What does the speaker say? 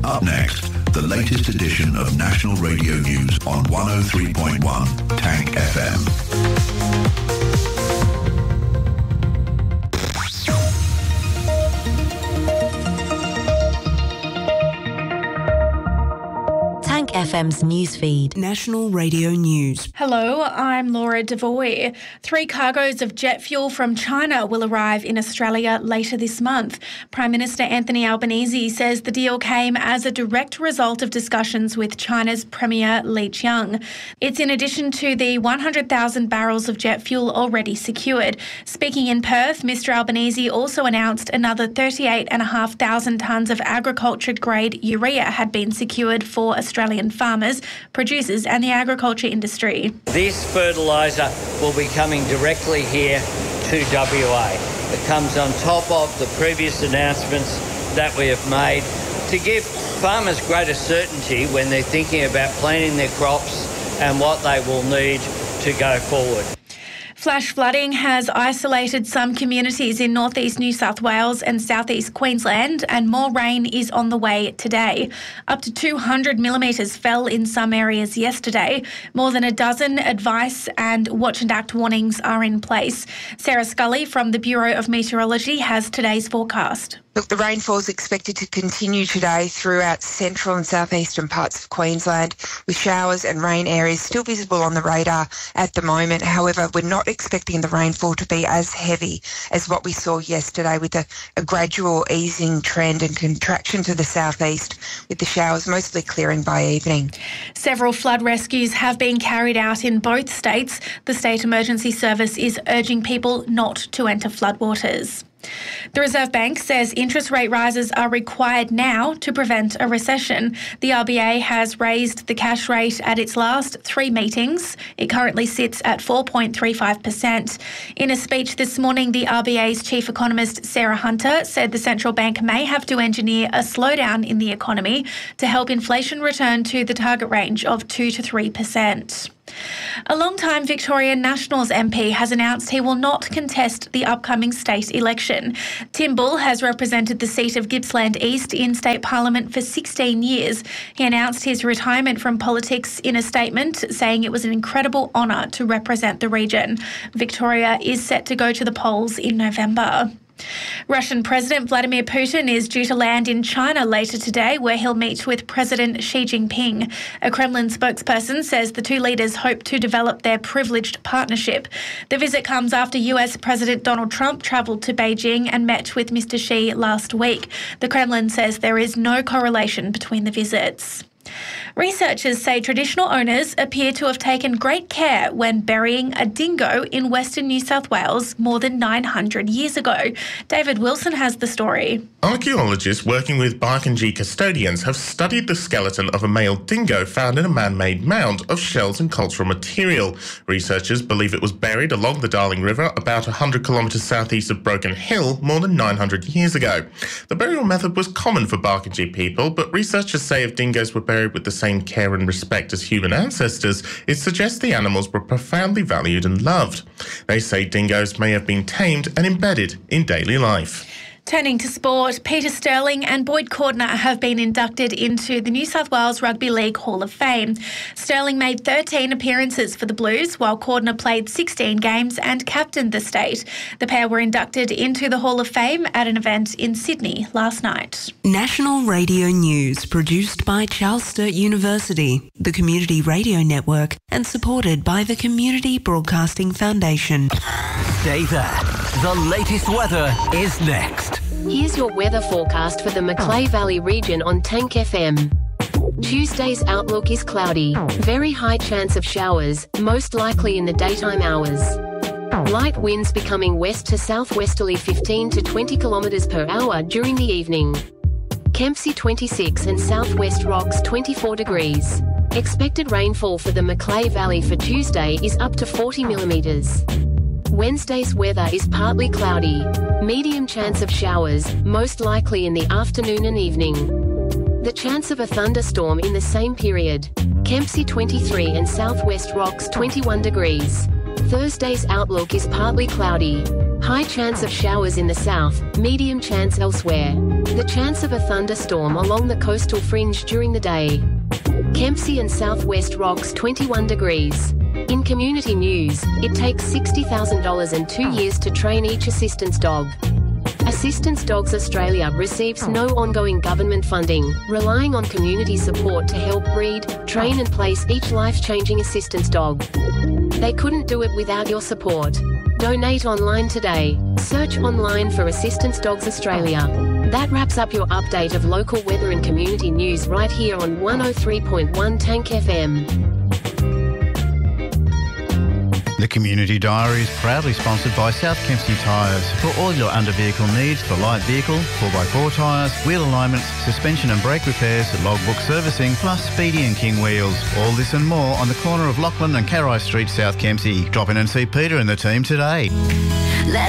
Up next, the latest edition of National Radio News on 103.1 Tank FM. FM's newsfeed. National Radio News. Hello, I'm Laura Devoy. 3 cargoes of jet fuel from China will arrive in Australia later this month. Prime Minister Anthony Albanese says the deal came as a direct result of discussions with China's Premier Li Qiang. It's in addition to the 100,000 barrels of jet fuel already secured. Speaking in Perth, Mr Albanese also announced another 38,500 tonnes of agriculture-grade urea had been secured for Australian farmers, producers and the agriculture industry. This fertiliser will be coming directly here to WA. It comes on top of the previous announcements that we have made to give farmers greater certainty when they're thinking about planting their crops and what they will need to go forward. Flash flooding has isolated some communities in northeast New South Wales and southeast Queensland, and more rain is on the way today. Up to 200 millimetres fell in some areas yesterday. More than a dozen advice and watch and act warnings are in place. Sarah Scully from the Bureau of Meteorology has today's forecast. Look, the rainfall is expected to continue today throughout central and southeastern parts of Queensland, with showers and rain areas still visible on the radar at the moment. However, we're not expecting the rainfall to be as heavy as what we saw yesterday, with a gradual easing trend and contraction to the southeast, with the showers mostly clearing by evening. Several flood rescues have been carried out in both states. The State Emergency Service is urging people not to enter floodwaters. The Reserve Bank says interest rate rises are required now to prevent a recession. The RBA has raised the cash rate at its last 3 meetings. It currently sits at 4.35%. In a speech this morning, the RBA's chief economist, Sarah Hunter, said the central bank may have to engineer a slowdown in the economy to help inflation return to the target range of 2 to 3%. A long-time Victorian Nationals MP has announced he will not contest the upcoming state election. Tim Bull has represented the seat of Gippsland East in state parliament for 16 years. He announced his retirement from politics in a statement, saying it was an incredible honour to represent the region. Victoria is set to go to the polls in November. Russian President Vladimir Putin is due to land in China later today, where he'll meet with President Xi Jinping. A Kremlin spokesperson says the two leaders hope to develop their privileged partnership. The visit comes after US President Donald Trump travelled to Beijing and met with Mr. Xi last week. The Kremlin says there is no correlation between the visits. Researchers say traditional owners appear to have taken great care when burying a dingo in Western New South Wales more than 900 years ago. David Wilson has the story. Archaeologists working with Barkindji custodians have studied the skeleton of a male dingo found in a man-made mound of shells and cultural material. Researchers believe it was buried along the Darling River about 100 kilometres southeast of Broken Hill more than 900 years ago. The burial method was common for Barkindji people, but researchers say if dingoes were buried with the same care and respect as human ancestors, it suggests the animals were profoundly valued and loved. They say dingoes may have been tamed and embedded in daily life. Turning to sport, Peter Sterling and Boyd Cordner have been inducted into the New South Wales Rugby League Hall of Fame. Sterling made 13 appearances for the Blues, while Cordner played 16 games and captained the state. The pair were inducted into the Hall of Fame at an event in Sydney last night. National Radio News, produced by Charles Sturt University, the Community Radio Network, and supported by the Community Broadcasting Foundation. Stay there. The latest weather is next. Here's your weather forecast for the Macleay Valley region on Tank FM. Tuesday's outlook is cloudy. Very high chance of showers, most likely in the daytime hours. Light winds becoming west to southwesterly 15 to 20 kilometres per hour during the evening. Kempsey 26 and Southwest Rocks 24 degrees. Expected rainfall for the Macleay Valley for Tuesday is up to 40 millimetres. Wednesday's weather is partly cloudy. Medium chance of showers, most likely in the afternoon and evening. The chance of a thunderstorm in the same period. Kempsey 23 and Southwest Rocks 21 degrees. Thursday's outlook is partly cloudy. High chance of showers in the south, medium chance elsewhere. The chance of a thunderstorm along the coastal fringe during the day. Kempsey and Southwest Rocks 21 degrees. In community news, it takes $60,000 and 2 years to train each assistance dog. Assistance Dogs Australia receives no ongoing government funding, relying on community support to help breed, train and place each life-changing assistance dog. They couldn't do it without your support. Donate online today. Search online for Assistance Dogs Australia. That wraps up your update of local weather and community news right here on 103.1 Tank FM. The Community Diary is proudly sponsored by South Kempsey Tyres. For all your under-vehicle needs for light vehicle, 4x4 tyres, wheel alignments, suspension and brake repairs, logbook servicing, plus Speedy and King wheels. All this and more on the corner of Lachlan and Carai Street, South Kempsey. Drop in and see Peter and the team today.